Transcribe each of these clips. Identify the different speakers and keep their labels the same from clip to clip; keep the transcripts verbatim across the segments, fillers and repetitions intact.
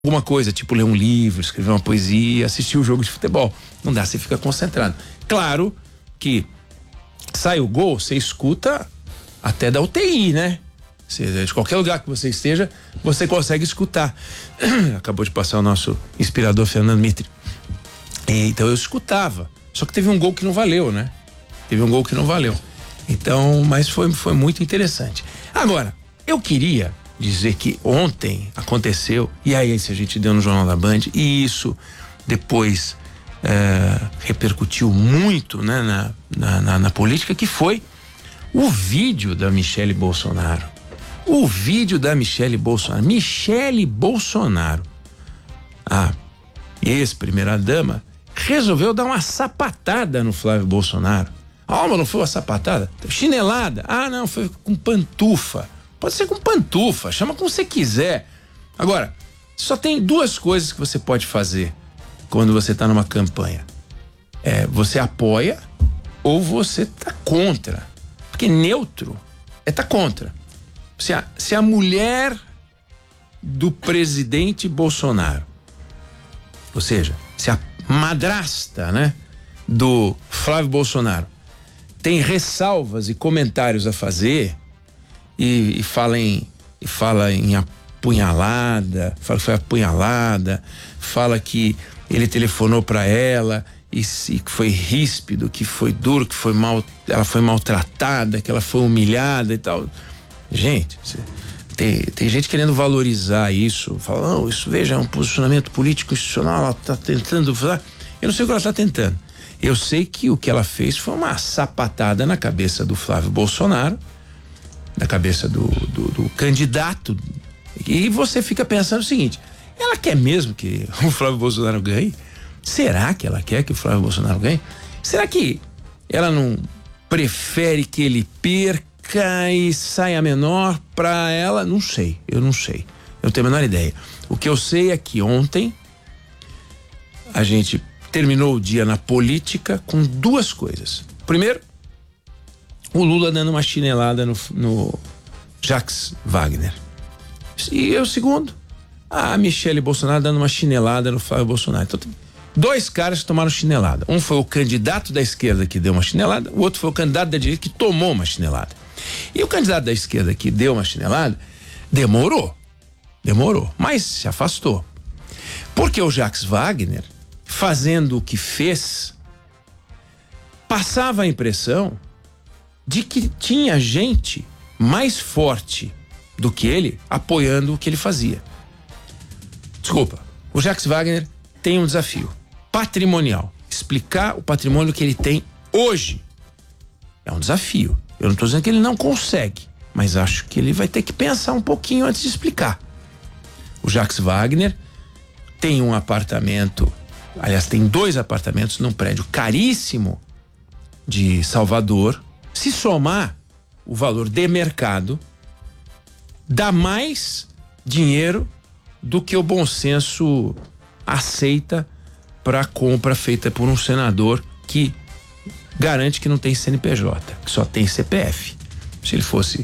Speaker 1: alguma coisa, tipo ler um livro, escrever uma poesia, assistir o jogo de futebol. Não dá, você fica concentrado. Claro que sai o gol, você escuta até da U T I, né? Você, de qualquer lugar que você esteja, você consegue escutar. Acabou de passar o nosso inspirador Fernando Mitre. Então eu escutava. Só que teve um gol que não valeu, né? Teve um gol que não valeu. Então, mas foi, foi muito interessante. Agora, eu queria dizer que ontem aconteceu, e aí se a gente deu no Jornal da Band, e isso depois é, repercutiu muito, né, na, na, na, na política, que foi o vídeo da Michele Bolsonaro. O vídeo da Michele Bolsonaro. Michele Bolsonaro, a ex-primeira-dama, resolveu dar uma sapatada no Flávio Bolsonaro. Ah, mas não foi uma sapatada? Chinelada. Ah, não, foi com pantufa. Pode ser com pantufa, chama como você quiser. Agora, só tem duas coisas que você pode fazer quando você está numa campanha. É, você apoia ou você tá contra. Porque neutro é tá contra. Se a, se a mulher do presidente Bolsonaro, ou seja, se a madrasta, né, do Flávio Bolsonaro tem ressalvas e comentários a fazer e, e fala em e fala em apunhalada, fala que foi apunhalada, fala que ele telefonou para ela e, e que foi ríspido, que foi duro, que foi mal, ela foi maltratada, que ela foi humilhada e tal. Gente, tem, tem gente querendo valorizar isso, fala, não, isso, veja, é um posicionamento político institucional, ela tá tentando fazer. Eu não sei o que ela tá tentando. Eu sei que o que ela fez foi uma sapatada na cabeça do Flávio Bolsonaro, na cabeça do, do, do candidato, e você fica pensando o seguinte, ela quer mesmo que o Flávio Bolsonaro ganhe? Será que ela quer que o Flávio Bolsonaro ganhe? Será que ela não prefere que ele perca e saia menor pra ela? Não sei, eu não sei, eu não tenho a menor ideia. O que eu sei é que ontem a gente terminou o dia na política com duas coisas. Primeiro, o Lula dando uma chinelada no, no Jacques Wagner. E o segundo, a Michele Bolsonaro dando uma chinelada no Flávio Bolsonaro. Então tem dois caras que tomaram chinelada. Um foi o candidato da esquerda que deu uma chinelada, o outro foi o candidato da direita que tomou uma chinelada. E o candidato da esquerda que deu uma chinelada demorou, demorou, mas se afastou. Porque o Jacques Wagner, fazendo o que fez, passava a impressão de que tinha gente mais forte do que ele apoiando o que ele fazia. Desculpa, o Jacques Wagner tem um desafio patrimonial. Explicar o patrimônio que ele tem hoje é um desafio. Eu não estou dizendo que ele não consegue, mas acho que ele vai ter que pensar um pouquinho antes de explicar. O Jacques Wagner tem um apartamento, aliás, tem dois apartamentos num prédio caríssimo de Salvador. Se somar o valor de mercado, dá mais dinheiro do que o bom senso aceita para a compra feita por um senador que garante que não tem C N P J, que só tem C P F. Se ele fosse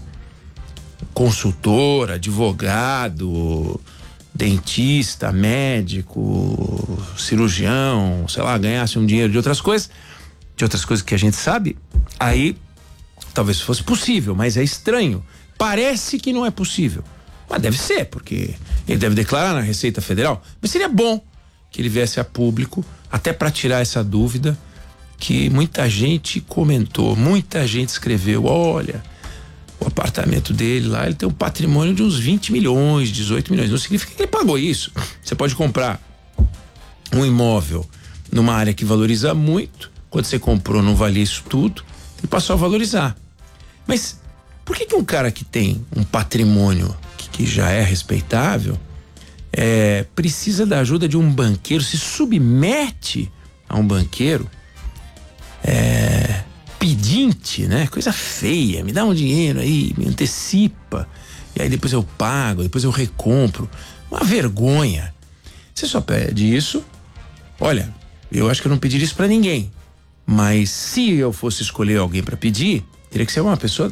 Speaker 1: consultor, advogado, dentista, médico, cirurgião, sei lá, ganhasse um dinheiro de outras coisas, de outras coisas que a gente sabe, aí talvez fosse possível, mas é estranho. Parece que não é possível, mas deve ser, porque ele deve declarar na Receita Federal. Mas seria bom que ele viesse a público, até para tirar essa dúvida que muita gente comentou, muita gente escreveu, olha, o apartamento dele lá, ele tem um patrimônio de uns vinte milhões, dezoito milhões, não significa que ele pagou isso. Você pode comprar um imóvel numa área que valoriza muito, quando você comprou não valia isso tudo, ele passou a valorizar. Mas por que que um cara que tem um patrimônio que, que já é respeitável é, precisa da ajuda de um banqueiro, se submete a um banqueiro é, pedinte, né? Coisa feia, me dá um dinheiro aí, me antecipa, e aí depois eu pago, depois eu recompro. Uma vergonha. Você só pede isso. Olha, eu acho que eu não pediria isso pra ninguém, mas se eu fosse escolher alguém pra pedir, teria que ser uma pessoa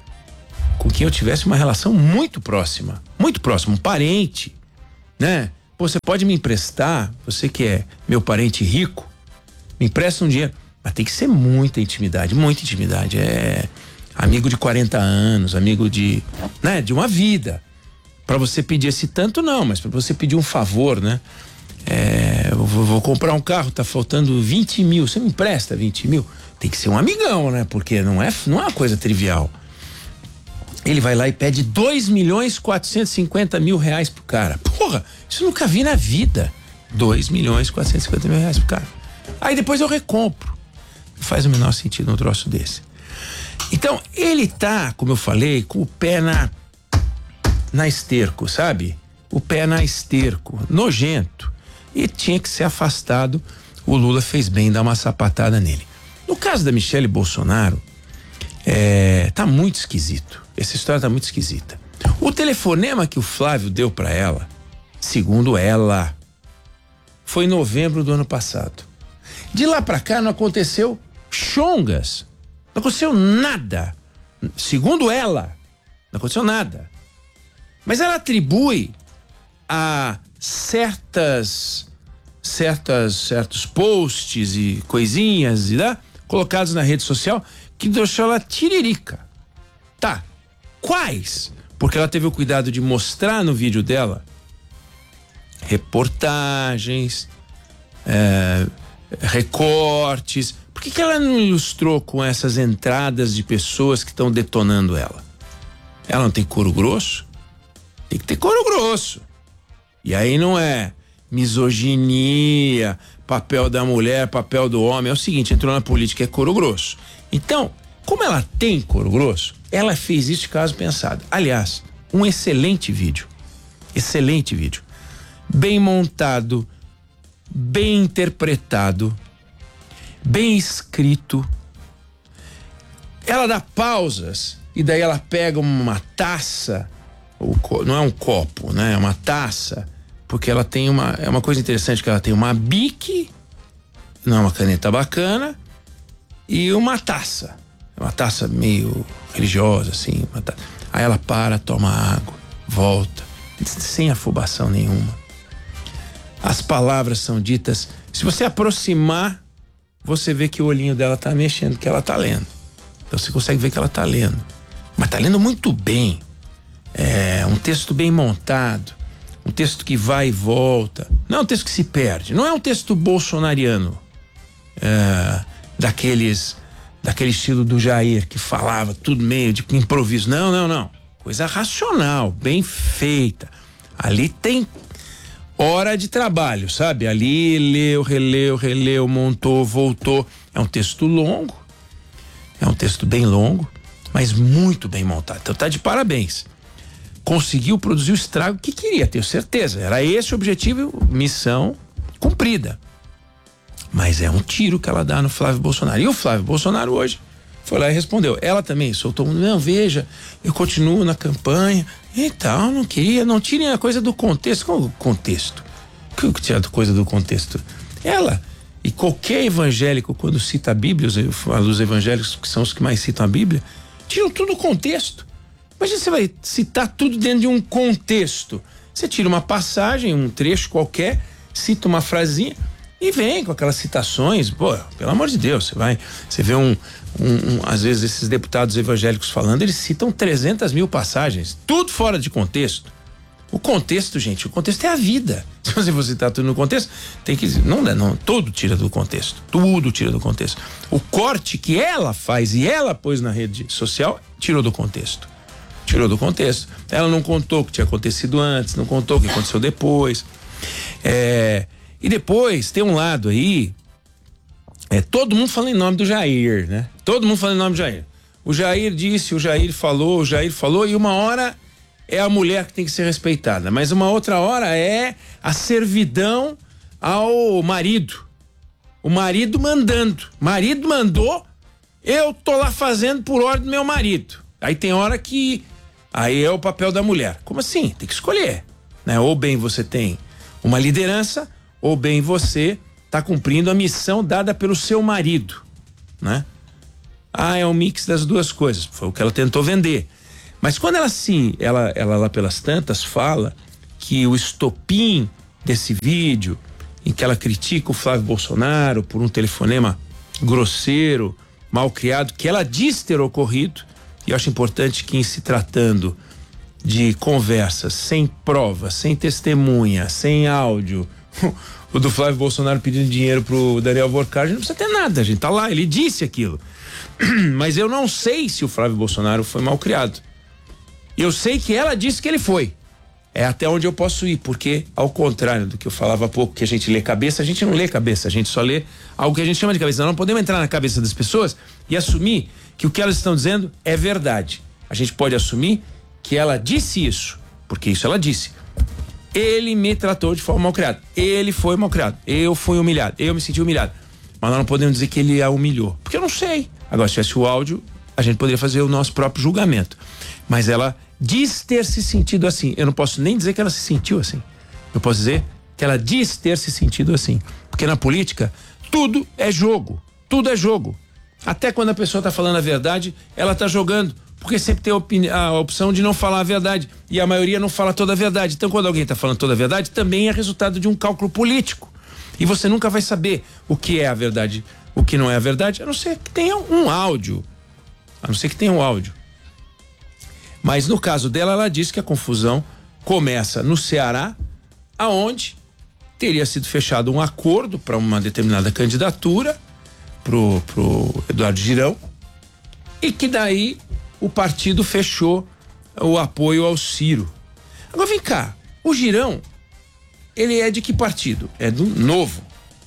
Speaker 1: com quem eu tivesse uma relação muito próxima, muito próxima, um parente, né? pô, você pode me emprestar, você que é meu parente rico, me empresta um dinheiro. Mas tem que ser muita intimidade, muita intimidade. É amigo de quarenta anos, amigo de, né, de uma vida. Para você pedir esse tanto, não, mas para você pedir um favor, né? É, eu vou, vou comprar um carro, tá faltando vinte mil, você me empresta vinte mil? Tem que ser um amigão, né? Porque não é, não é uma coisa trivial. Ele vai lá e pede dois milhões quatrocentos e cinquenta mil reais pro cara. Porra, isso eu nunca vi na vida. dois milhões quatrocentos e cinquenta mil reais pro cara. Aí depois eu recompro. Não faz o menor sentido um troço desse. Então, ele tá, como eu falei, com o pé na, na esterco, sabe? O pé na esterco, nojento. E tinha que ser afastado. O Lula fez bem em dar uma sapatada nele. No caso da Michele Bolsonaro, é, tá muito esquisito. Essa história tá muito esquisita. O telefonema que o Flávio deu para ela, segundo ela, foi em novembro do ano passado. De lá para cá não aconteceu chongas. Não aconteceu nada. Segundo ela, não aconteceu nada. Mas ela atribui a certas, certas, certos posts e coisinhas, né, colocados na rede social que deixou ela tiririca. Tá. Quais? Porque ela teve o cuidado de mostrar no vídeo dela reportagens, é, recortes. Por que que ela não ilustrou com essas entradas de pessoas que estão detonando ela? Ela não tem couro grosso? Tem que ter couro grosso. E aí não é misoginia, papel da mulher, papel do homem. É o seguinte, entrou na política, é couro grosso. Então, como ela tem couro grosso, ela fez isso de caso pensado. Aliás, um excelente vídeo. Excelente vídeo. Bem montado, bem interpretado, bem escrito. Ela dá pausas e daí ela pega uma taça, não é um copo, né? É uma taça, porque ela tem uma, é uma coisa interessante que ela tem uma bique, não é uma caneta bacana, e uma taça. Uma taça meio religiosa, assim. Uma taça. Aí ela para, toma água, volta, sem afobação nenhuma. As palavras são ditas, se você aproximar, você vê que o olhinho dela tá mexendo, que ela tá lendo. Então você consegue ver que ela tá lendo. Mas tá lendo muito bem. É um texto bem montado, um texto que vai e volta. Não é um texto que se perde, não é um texto bolsonariano, é, daqueles, daquele estilo do Jair, que falava tudo meio de improviso. Não, não, não. Coisa racional, bem feita. Ali tem hora de trabalho, sabe? Ali leu, releu, releu, montou, voltou. É um texto longo, é um texto bem longo, mas muito bem montado. Então tá de parabéns. Conseguiu produzir o estrago que queria, tenho certeza. Era esse o objetivo, missão cumprida. Mas é um tiro que ela dá no Flávio Bolsonaro. E o Flávio Bolsonaro hoje foi lá e respondeu. Ela também soltou um, não, veja, eu continuo na campanha e tal, não queria, não tirem a coisa do contexto. Qual o contexto? O que tira a coisa do contexto? Ela e qualquer evangélico, quando cita a Bíblia, os, os evangélicos que são os que mais citam a Bíblia, tiram tudo do contexto. Imagina, você vai citar tudo dentro de um contexto. Você tira uma passagem, um trecho qualquer, cita uma frasinha e vem com aquelas citações. Pô, pelo amor de Deus, você vai, você vê um, um, um às vezes esses deputados evangélicos falando, eles citam trezentas mil passagens, tudo fora de contexto. O contexto, gente, o contexto é a vida. Se você for citar tudo no contexto, tem que, não, não, tudo tira do contexto, tudo tira do contexto. O corte que ela faz e ela pôs na rede social, tirou do contexto. Tirou do contexto. Ela não contou o que tinha acontecido antes, não contou o que aconteceu depois. É, e depois tem um lado aí, é, todo mundo fala em nome do Jair, né? Todo mundo fala em nome do Jair. O Jair disse, o Jair falou, o Jair falou, e uma hora é a mulher que tem que ser respeitada, mas uma outra hora é a servidão ao marido. O marido mandando. Marido mandou, eu tô lá fazendo por ordem do meu marido. Aí tem hora que aí é o papel da mulher. Como assim? Tem que escolher, né? Ou bem você tem uma liderança, ou bem você tá cumprindo a missão dada pelo seu marido, né? Ah, é um mix das duas coisas. Foi o que ela tentou vender. Mas quando ela sim, ela, ela lá pelas tantas fala que o estopim desse vídeo em que ela critica o Flávio Bolsonaro por um telefonema grosseiro, mal criado, que ela diz ter ocorrido. E eu acho importante que, em se tratando de conversas sem prova, sem testemunha, sem áudio, o do Flávio Bolsonaro pedindo dinheiro pro Daniel Vorcard, não precisa ter nada, a gente tá lá, ele disse aquilo. Mas eu não sei se o Flávio Bolsonaro foi mal criado. Eu sei que ela disse que ele foi. É até onde eu posso ir, porque, ao contrário do que eu falava há pouco, que a gente lê cabeça, a gente não lê cabeça, a gente só lê algo que a gente chama de cabeça. Nós não podemos entrar na cabeça das pessoas e assumir que o que elas estão dizendo é verdade. A gente pode assumir que ela disse isso, porque isso ela disse. Ele me tratou de forma mal criada. Ele foi mal criado. Eu fui humilhado. Eu me senti humilhado. Mas nós não podemos dizer que ele a humilhou, porque eu não sei. Agora, se tivesse o áudio, a gente poderia fazer o nosso próprio julgamento. Mas ela diz ter se sentido assim. Eu não posso nem dizer que ela se sentiu assim. Eu posso dizer que ela diz ter se sentido assim. Porque na política, tudo é jogo. Tudo é jogo. Até quando a pessoa está falando a verdade, ela está jogando. Porque sempre tem a, opini- a opção de não falar a verdade. E a maioria não fala toda a verdade. Então, quando alguém está falando toda a verdade, também é resultado de um cálculo político. E você nunca vai saber o que é a verdade, o que não é a verdade, a não ser que tenha um áudio. A não ser que tenha um áudio. Mas no caso dela, ela disse que a confusão começa no Ceará, aonde teria sido fechado um acordo para uma determinada candidatura pro, pro Eduardo Girão, e que daí o partido fechou o apoio ao Ciro. Agora vem cá, o Girão, ele é de que partido? É do Novo.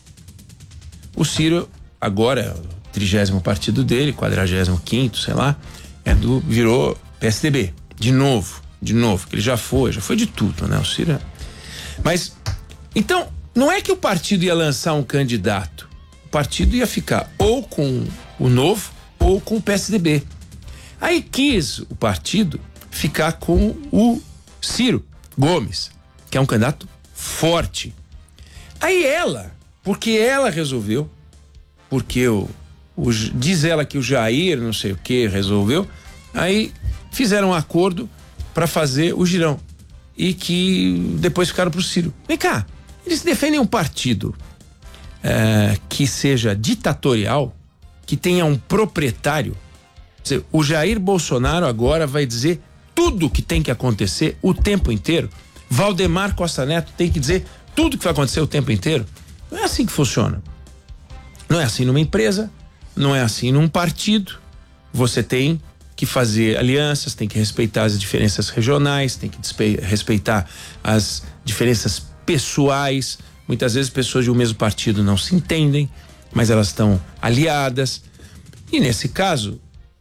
Speaker 1: O Ciro agora é o trigésimo partido dele, quadragésimo quinto, sei lá, é do, virou P S D B, de novo, de novo, que ele já foi, já foi de tudo, né? O Ciro. Mas, então, não é que o partido ia lançar um candidato, o partido ia ficar ou com o Novo ou com o P S D B. Aí quis o partido ficar com o Ciro Gomes, que é um candidato forte. Aí ela, porque ela resolveu, porque o, o diz ela que o Jair, não sei o que, resolveu, aí fizeram um acordo para fazer o Girão e que depois ficaram pro Ciro. Vem cá, eles defendem um partido é, que seja ditatorial, que tenha um proprietário. Quer dizer, o Jair Bolsonaro agora vai dizer tudo que tem que acontecer o tempo inteiro. Valdemar Costa Neto tem que dizer tudo que vai acontecer o tempo inteiro. Não é assim que funciona. Não é assim numa empresa, não é assim num partido. Você tem que fazer alianças, tem que respeitar as diferenças regionais, tem que respeitar as diferenças pessoais. Muitas vezes pessoas de um mesmo partido não se entendem, mas elas estão aliadas. E nesse caso,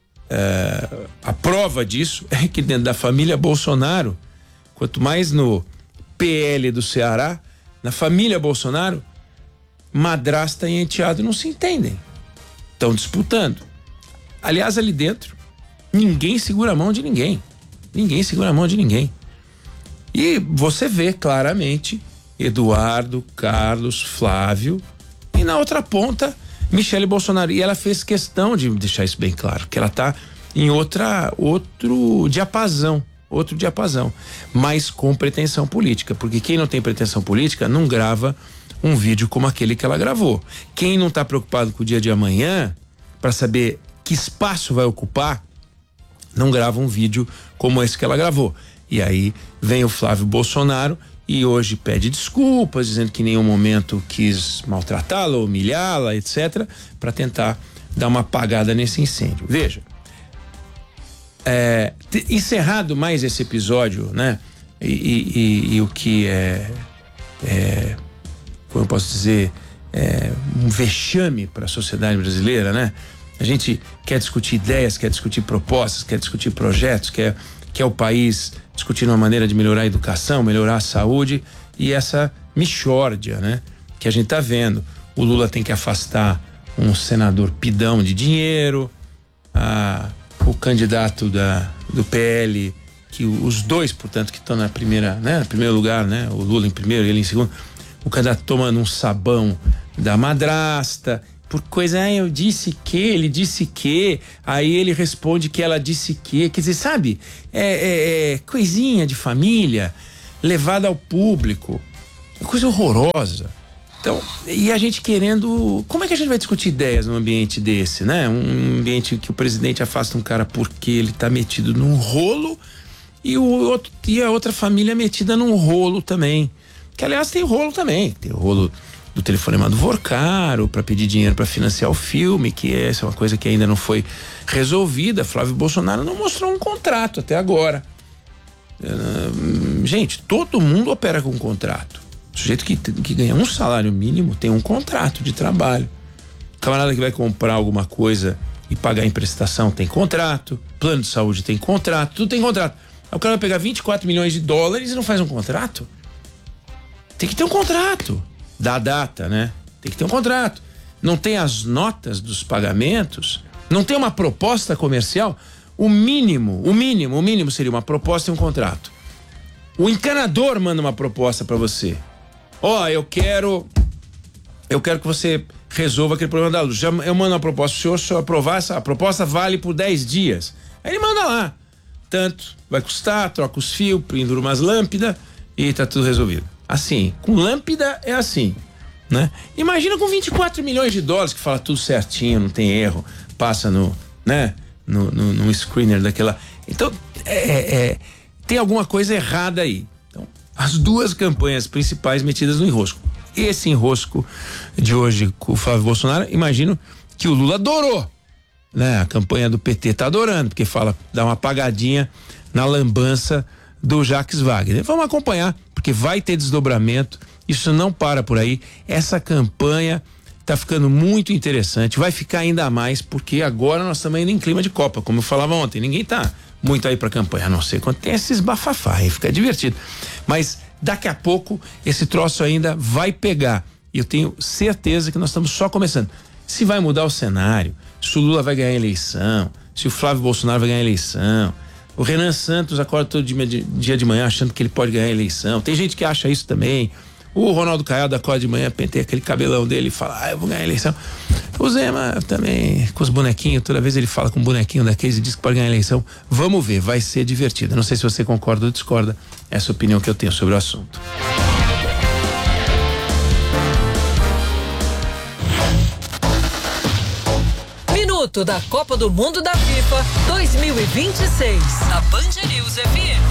Speaker 1: é, a prova disso é que dentro da família Bolsonaro, quanto mais no P L do Ceará, na família Bolsonaro, madrasta e enteado não se entendem. Estão disputando. Aliás, ali dentro, ninguém segura a mão de ninguém. Ninguém segura a mão de ninguém. E você vê claramente Eduardo, Carlos, Flávio e na outra ponta, Michele Bolsonaro. E ela fez questão de deixar isso bem claro, que ela está em outra, outro diapasão. Outro diapasão, mas com pretensão política, porque quem não tem pretensão política não grava um vídeo como aquele que ela gravou. Quem não está preocupado com o dia de amanhã, para saber que espaço vai ocupar, não grava um vídeo como esse que ela gravou. E aí vem o Flávio Bolsonaro e hoje pede desculpas, dizendo que em nenhum momento quis maltratá-la, humilhá-la, etcétera, para tentar dar uma apagada nesse incêndio. Veja. É, encerrado mais esse episódio, né? E, e, e, e o que é, é, como eu posso dizer, é um vexame para a sociedade brasileira, né? A gente quer discutir ideias, quer discutir propostas, quer discutir projetos, quer, quer o país discutir uma maneira de melhorar a educação, melhorar a saúde, e essa mixórdia, né? Que a gente tá vendo. O Lula tem que afastar um senador pidão de dinheiro, a o candidato da, do P L, que os dois, portanto, que estão na primeira, né, no primeiro lugar, né, o Lula em primeiro e ele em segundo, o candidato tomando um sabão da madrasta, por coisa, ah, eu disse que, ele disse que, aí ele responde que ela disse que, quer dizer, sabe, é, é, é coisinha de família levada ao público. Uma coisa horrorosa. Então, e a gente querendo... Como é que a gente vai discutir ideias num ambiente desse, né? Um ambiente que o presidente afasta um cara porque ele tá metido num rolo e, o outro, e a outra família metida num rolo também. Que, aliás, tem rolo também. Tem o rolo do telefonema do Vorcaro para pedir dinheiro para financiar o filme, que essa é uma coisa que ainda não foi resolvida. Flávio Bolsonaro não mostrou um contrato até agora. Uh, gente, todo mundo opera com um contrato. O sujeito que, que ganha um salário mínimo tem um contrato de trabalho. O camarada que vai comprar alguma coisa e pagar em prestação tem contrato. Plano de saúde tem contrato, tudo tem contrato. Aí o cara vai pegar vinte e quatro milhões de dólares e não faz um contrato? Tem que ter um contrato. Da data, né? Tem que ter um contrato. Não tem as notas dos pagamentos, não tem uma proposta comercial. O mínimo, o mínimo, o mínimo seria uma proposta e um contrato. O encanador manda uma proposta para você. Ó, oh, eu quero eu quero que você resolva aquele problema da luz. Já, eu mando uma proposta pro senhor, se o senhor aprovar, essa a proposta vale por dez dias. Aí ele manda lá. Tanto vai custar, troca os fios, pendura umas lâmpadas e tá tudo resolvido. Assim, com lâmpada é assim, né? Imagina com vinte e quatro milhões de dólares que fala tudo certinho, não tem erro, passa no, né? No, no, no screener daquela... Então, é, é, tem alguma coisa errada aí. Então, as duas campanhas principais metidas no enrosco. Esse enrosco de hoje com o Flávio Bolsonaro, imagino que o Lula adorou, né? A campanha do P T tá adorando, porque fala, dá uma apagadinha na lambança do Jacques Wagner. Vamos acompanhar, porque vai ter desdobramento, isso não para por aí. Essa campanha tá ficando muito interessante, vai ficar ainda mais, porque agora nós estamos indo em clima de Copa, como eu falava ontem, ninguém tá muito aí pra campanha, a não ser quando tem esses bafafá, aí fica divertido. Mas daqui a pouco esse troço ainda vai pegar, e eu tenho certeza que nós estamos só começando. Se vai mudar o cenário, se o Lula vai ganhar a eleição, se o Flávio Bolsonaro vai ganhar a eleição, o Renan Santos acorda todo dia de, dia de manhã achando que ele pode ganhar a eleição, tem gente que acha isso também. O Ronaldo Caiado acorda de manhã, penteia aquele cabelão dele e fala, ah, eu vou ganhar a eleição. O Zema também, com os bonequinhos, toda vez ele fala com um bonequinho daqueles e diz que pode ganhar a eleição. Vamos ver, vai ser divertido. Não sei se você concorda ou discorda, essa é a opinião que eu tenho sobre o assunto.
Speaker 2: Minuto da Copa do Mundo da FIFA dois mil e vinte e seis. A Band News F M.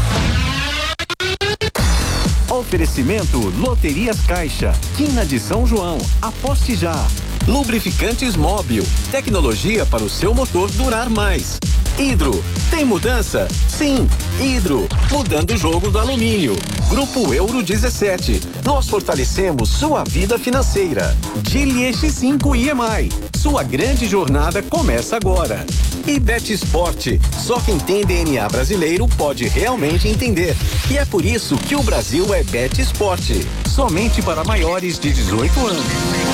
Speaker 3: Oferecimento Loterias Caixa, Quina de São João, aposte já. Lubrificantes Móbil, tecnologia para o seu motor durar mais. Hidro, tem mudança? Sim, Hidro, mudando o jogo do alumínio. Grupo Euro dezessete, nós fortalecemos sua vida financeira. Gili X cinco I M I, sua grande jornada começa agora. E Bet Sport, só quem tem D N A brasileiro pode realmente entender. E é por isso que o Brasil é Bet Sport, somente para maiores de dezoito anos.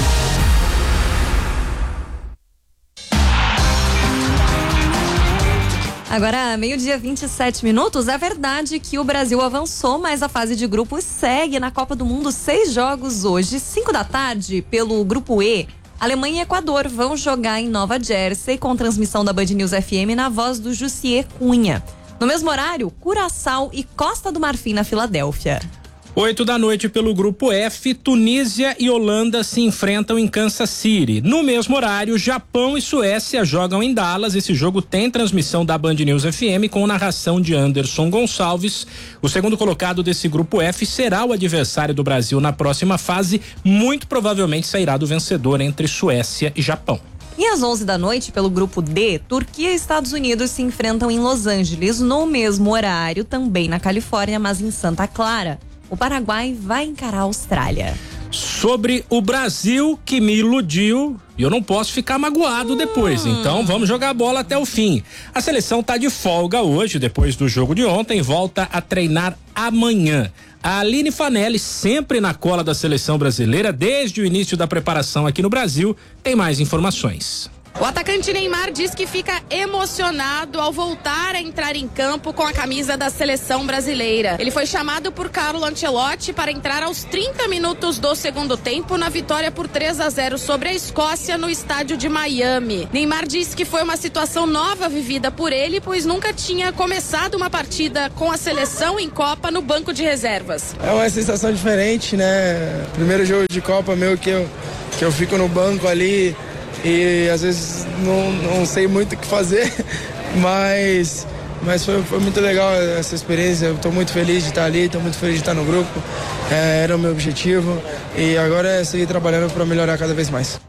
Speaker 4: Agora, meio-dia, vinte e sete minutos. É verdade que o Brasil avançou, mas a fase de grupos segue na Copa do Mundo. Seis jogos hoje, cinco da tarde, pelo Grupo E. Alemanha e Equador vão jogar em Nova Jersey, com transmissão da Band News F M na voz do Jussier Cunha. No mesmo horário, Curaçao e Costa do Marfim na Filadélfia.
Speaker 5: Oito da noite pelo Grupo F, Tunísia e Holanda se enfrentam em Kansas City. No mesmo horário, Japão e Suécia jogam em Dallas. Esse jogo tem transmissão da Band News F M com narração de Anderson Gonçalves. O segundo colocado desse Grupo F será o adversário do Brasil na próxima fase. Muito provavelmente sairá do vencedor entre Suécia e Japão.
Speaker 4: E às onze da noite, pelo Grupo D, Turquia e Estados Unidos se enfrentam em Los Angeles. No mesmo horário, também na Califórnia, mas em Santa Clara. O Paraguai vai encarar a Austrália.
Speaker 5: Sobre o Brasil, que me iludiu, e eu não posso ficar magoado depois, hum. Então vamos jogar a bola até o fim. A seleção tá de folga hoje, depois do jogo de ontem, volta a treinar amanhã. A Aline Fanelli, sempre na cola da seleção brasileira, desde o início da preparação aqui no Brasil, tem mais informações.
Speaker 6: O atacante Neymar diz que fica emocionado ao voltar a entrar em campo com a camisa da seleção brasileira. Ele foi chamado por Carlo Ancelotti para entrar aos trinta minutos do segundo tempo na vitória por três a zero sobre a Escócia no estádio de Miami. Neymar disse que foi uma situação nova vivida por ele, pois nunca tinha começado uma partida com a seleção em Copa no banco de reservas.
Speaker 7: É uma sensação diferente, né? Primeiro jogo de Copa meu que eu, que eu fico no banco ali e às vezes não, não sei muito o que fazer, mas, mas foi, foi muito legal essa experiência. Eu estou muito feliz de estar ali, estou muito feliz de estar no grupo, é, era o meu objetivo e agora é seguir trabalhando para melhorar cada vez mais.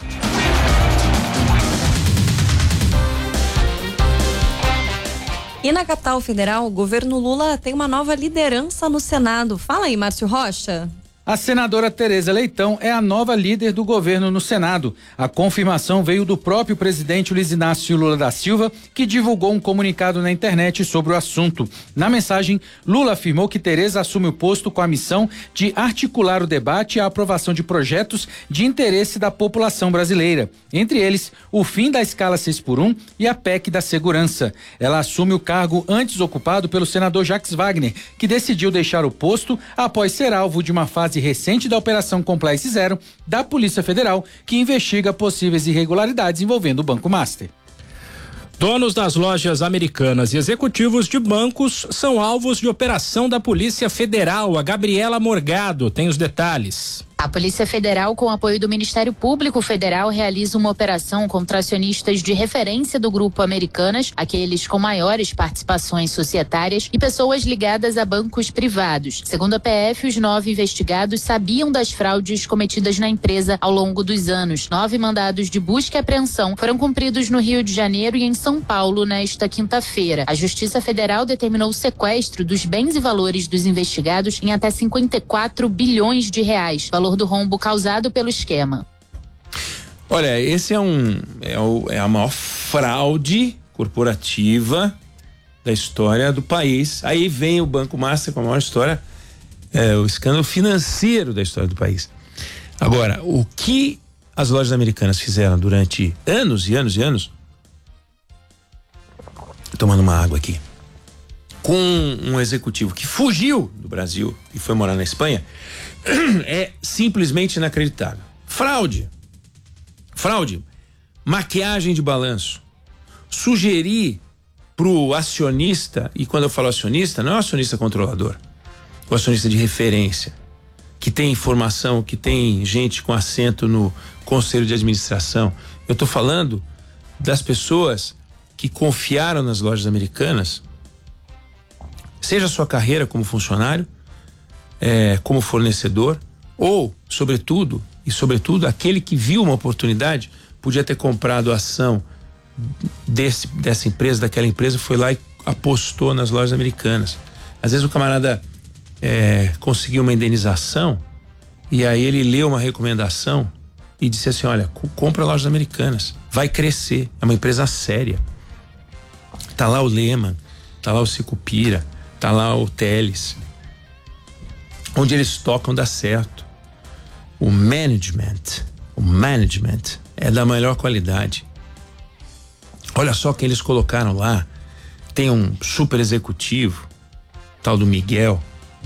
Speaker 4: E na capital federal, o governo Lula tem uma nova liderança no Senado. Fala aí, Márcio Rocha.
Speaker 8: A senadora Tereza Leitão é a nova líder do governo no Senado. A confirmação veio do próprio presidente Luiz Inácio Lula da Silva, que divulgou um comunicado na internet sobre o assunto. Na mensagem, Lula afirmou que Tereza assume o posto com a missão de articular o debate e a aprovação de projetos de interesse da população brasileira. Entre eles, o fim da escala seis por um e a P E C da segurança. Ela assume o cargo antes ocupado pelo senador Jacques Wagner, que decidiu deixar o posto após ser alvo de uma fase recente da Operação Compliance Zero da Polícia Federal, que investiga possíveis irregularidades envolvendo o Banco Master.
Speaker 5: Donos das lojas Americanas e executivos de bancos são alvos de operação da Polícia Federal. A Gabriela Morgado tem os detalhes.
Speaker 9: A Polícia Federal, com apoio do Ministério Público Federal, realiza uma operação contra acionistas de referência do Grupo Americanas, aqueles com maiores participações societárias e pessoas ligadas a bancos privados. Segundo a P F, os nove investigados sabiam das fraudes cometidas na empresa ao longo dos anos. Nove mandados de busca e apreensão foram cumpridos no Rio de Janeiro e em São Paulo nesta quinta-feira. A Justiça Federal determinou o sequestro dos bens e valores dos investigados em até cinquenta e quatro bilhões de reais, valor do rombo causado pelo esquema.
Speaker 1: Olha, esse é um é, o, é a maior fraude corporativa da história do país. Aí vem o Banco Master com a maior história, é, o escândalo financeiro da história do país. Agora, o que as lojas americanas fizeram durante anos e anos e anos, tomando uma água aqui, com um executivo que fugiu do Brasil e foi morar na Espanha, é simplesmente inacreditável. Fraude. Fraude. Maquiagem de balanço. Sugerir pro acionista, e quando eu falo acionista, não é o acionista controlador, o acionista de referência, que tem informação, que tem gente com assento no conselho de administração. Eu tô falando das pessoas que confiaram nas lojas americanas, seja a sua carreira como funcionário, É, como fornecedor, ou, sobretudo, e sobretudo, aquele que viu uma oportunidade, podia ter comprado a ação desse, dessa empresa, daquela empresa, foi lá e apostou nas lojas americanas. Às vezes o camarada é, conseguiu uma indenização e aí ele leu uma recomendação e disse assim, olha, compra lojas americanas, vai crescer, é uma empresa séria. Tá lá o Lehman, tá lá o Sicupira, tá lá o Teles. Onde eles tocam dá certo. O management, o management é da melhor qualidade. Olha só quem eles colocaram lá. Tem um super executivo, tal do Miguel.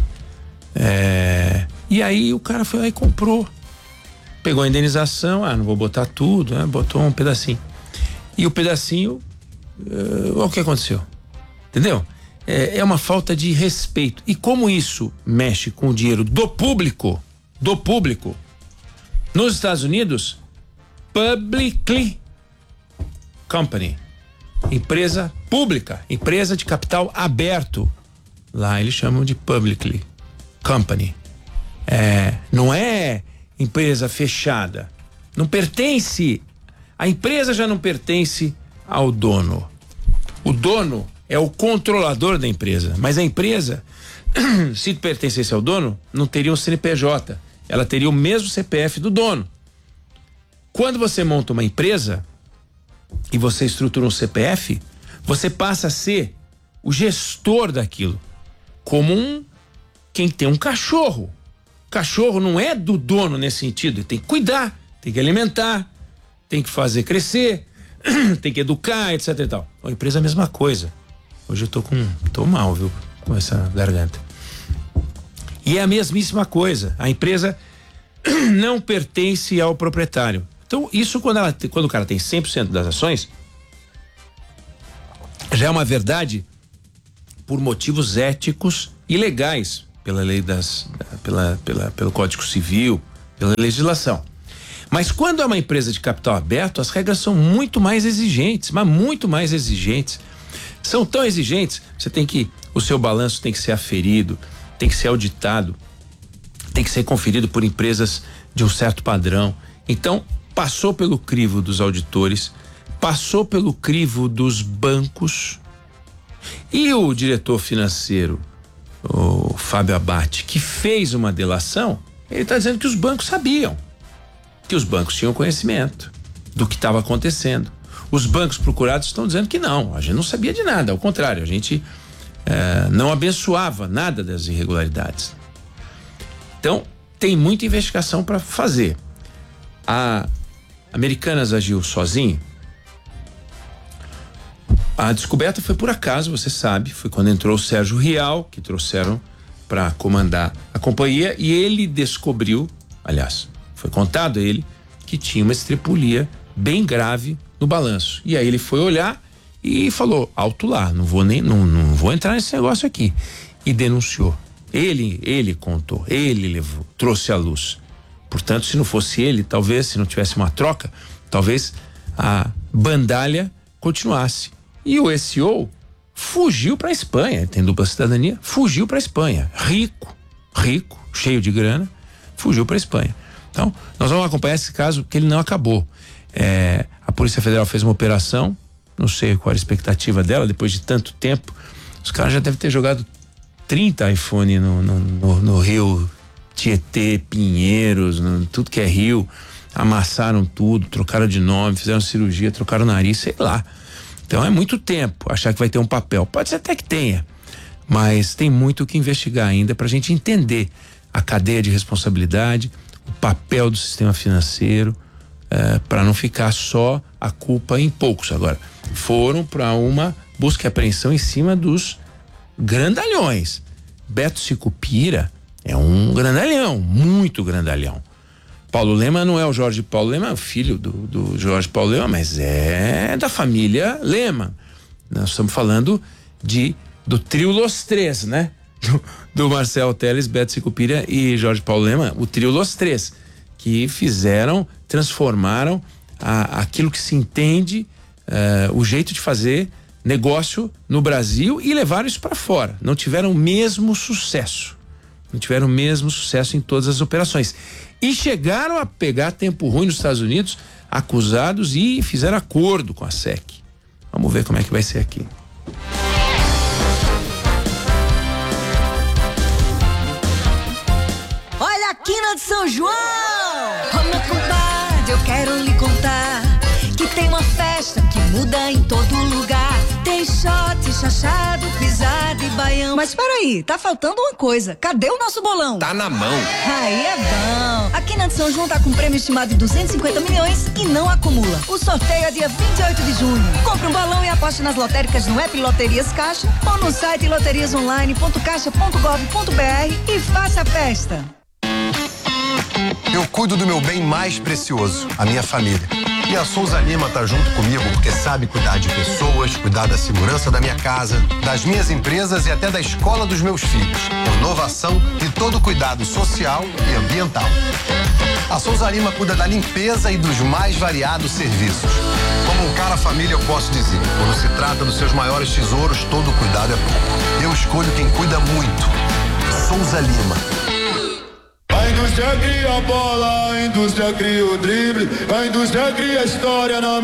Speaker 1: É, e aí o cara foi lá e comprou. Pegou a indenização, ah, não vou botar tudo, né? Botou um pedacinho. E o pedacinho, uh, olha o que aconteceu. Entendeu? É uma falta de respeito. E como isso mexe com o dinheiro do público, do público, nos Estados Unidos, publicly company, empresa pública, empresa de capital aberto. Lá eles chamam de publicly company. É, não é empresa fechada. Não pertence, a empresa já não pertence ao dono. O dono é o controlador da empresa, mas a empresa, se pertencesse ao dono, não teria um C N P J, ela teria o mesmo C P F do dono. Quando você monta uma empresa e você estrutura um C P F, você passa a ser o gestor daquilo, como um quem tem um cachorro. O cachorro não é do dono nesse sentido, ele tem que cuidar, tem que alimentar, tem que fazer crescer, tem que educar, etc e tal. A empresa é a mesma coisa. Hoje eu tô com, tô mal, viu? Com essa garganta. E é a mesmíssima coisa. A empresa não pertence ao proprietário. Então, isso quando, ela, quando o cara tem cem por cento das ações, já é uma verdade por motivos éticos e legais, pela lei das, pela, pela, pelo Código Civil, pela legislação. Mas quando é uma empresa de capital aberto, as regras são muito mais exigentes, mas muito mais exigentes. São tão exigentes, você tem que, o seu balanço tem que ser aferido, tem que ser auditado, tem que ser conferido por empresas de um certo padrão. Então, passou pelo crivo dos auditores, passou pelo crivo dos bancos, e o diretor financeiro, o Fábio Abate, que fez uma delação, ele está dizendo que os bancos sabiam, que os bancos tinham conhecimento do que estava acontecendo. Os bancos procurados estão dizendo que não, a gente não sabia de nada, ao contrário, a gente eh, não abençoava nada das irregularidades. Então, tem muita investigação para fazer. A Americanas agiu sozinho. A descoberta foi por acaso, você sabe, foi quando entrou o Sérgio Rial, que trouxeram para comandar a companhia, e ele descobriu, aliás, foi contado a ele, que tinha uma estripulia bem grave no balanço. E aí ele foi olhar e falou, alto lá, não vou nem, não, não vou entrar nesse negócio aqui. E denunciou. Ele, ele contou, ele levou, trouxe à luz. Portanto, se não fosse ele, talvez, se não tivesse uma troca, talvez a bandalha continuasse. E o S E O fugiu para a Espanha, tem dupla cidadania, fugiu para a Espanha, rico, rico, cheio de grana, fugiu para a Espanha. Então, nós vamos acompanhar esse caso, porque ele não acabou. É, a Polícia Federal fez uma operação, não sei qual era a expectativa dela, depois de tanto tempo, os caras já devem ter jogado trinta iPhone no, no, no, no Rio Tietê, Pinheiros, no, tudo que é rio, amassaram tudo, trocaram de nome, fizeram cirurgia, trocaram o nariz, sei lá. Então é muito tempo achar que vai ter um papel. Pode ser até que tenha, mas tem muito o que investigar ainda pra gente entender a cadeia de responsabilidade, o papel do sistema financeiro, é, para não ficar só a culpa em poucos. Agora, foram para uma busca e apreensão em cima dos grandalhões. Beto Sicupira é um grandalhão, muito grandalhão. Paulo Lema não é o Jorge Paulo Lema, é o filho do, do Jorge Paulo Lema, mas é da família Lema. Nós estamos falando de, do trio Los Três, né? Do, do Marcel Teles, Beto Sicupira e Jorge Paulo Lema, o trio Los Três, que fizeram, transformaram a, aquilo que se entende, uh, o jeito de fazer negócio no Brasil e levaram isso para fora. Não tiveram o mesmo sucesso. Não tiveram o mesmo sucesso em todas as operações. E chegaram a pegar tempo ruim nos Estados Unidos, acusados, e fizeram acordo com a S E C. Vamos ver como é que vai ser aqui.
Speaker 10: Olha a quina de São João! Ô meu compadre, eu quero lhe contar que tem uma festa que muda em todo lugar. Tem shot, chachado, pisada e baião. Mas peraí, tá faltando uma coisa. Cadê o nosso bolão?
Speaker 11: Tá na mão.
Speaker 10: Aí é bom. A Quina de São João tá com prêmio estimado de duzentos e cinquenta milhões e não acumula. O sorteio é dia vinte e oito de junho. Compre um balão e aposte nas lotéricas no app Loterias Caixa ou no site loterias online ponto caixa ponto gov ponto br e faça a festa.
Speaker 11: Eu cuido do meu bem mais precioso, a minha família. E a Souza Lima tá junto comigo porque sabe cuidar de pessoas, cuidar da segurança da minha casa, das minhas empresas e até da escola dos meus filhos. Inovação e todo cuidado social e ambiental. A Souza Lima cuida da limpeza e dos mais variados serviços. Como um cara família, eu posso dizer, quando se trata dos seus maiores tesouros, todo cuidado é pouco. Eu escolho quem cuida muito. Souza Lima.
Speaker 12: A indústria cria a bola, a indústria cria o drible, a indústria cria a história na